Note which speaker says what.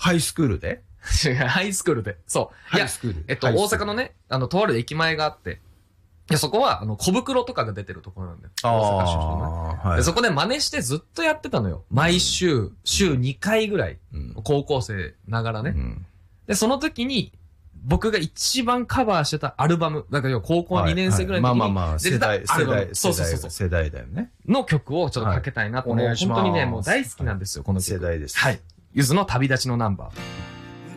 Speaker 1: ハイスクールで
Speaker 2: ハイスクールで。そう。
Speaker 1: ハイスクール。
Speaker 2: 大阪のね、とある駅前があって、いや、そこは、小袋とかが出てるところなんだよ。大阪出身のね。はい、でそこで真似してずっとやってたのよ。毎週、週2回ぐらい。高校生ながらね。で、その時に、僕が一番カバーしてたアルバム、だから高校2年生ぐらいの時に出てたアルバム。
Speaker 1: 世代だよね。
Speaker 2: の曲をちょっとかけたいなと。
Speaker 1: お願いします。
Speaker 2: 本当にね、もう大好きなんですよ、この曲。
Speaker 1: 世代です。
Speaker 2: はい。ゆずの旅立ちのナンバー。